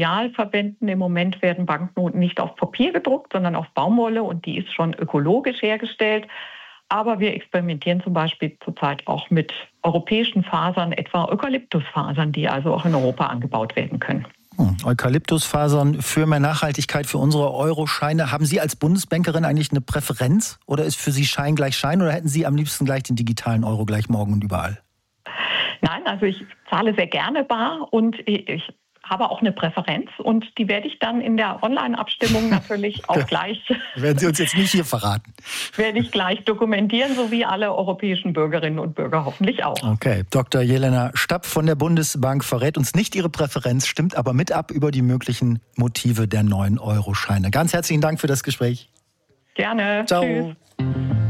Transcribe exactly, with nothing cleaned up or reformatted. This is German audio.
Material verwenden. Im Moment werden Banknoten nicht auf Papier gedruckt, sondern auf Baumwolle und die ist schon ökologisch hergestellt. Aber wir experimentieren zum Beispiel zurzeit auch mit europäischen Fasern, etwa Eukalyptusfasern, die also auch in Europa angebaut werden können. Hm, Eukalyptusfasern für mehr Nachhaltigkeit für unsere Euroscheine. Haben Sie als Bundesbankerin eigentlich eine Präferenz oder ist für Sie Schein gleich Schein oder hätten Sie am liebsten gleich den digitalen Euro gleich morgen und überall? Nein, also ich zahle sehr gerne bar und ich habe auch eine Präferenz und die werde ich dann in der Online-Abstimmung natürlich auch gleich... Werden Sie uns jetzt nicht hier verraten. Werde ich gleich dokumentieren, so wie alle europäischen Bürgerinnen und Bürger hoffentlich auch. Okay, Doktor Jelena Stapp von der Bundesbank verrät uns nicht ihre Präferenz, stimmt aber mit ab über die möglichen Motive der neuen Euroscheine. Ganz herzlichen Dank für das Gespräch. Gerne. Ciao. Tschüss.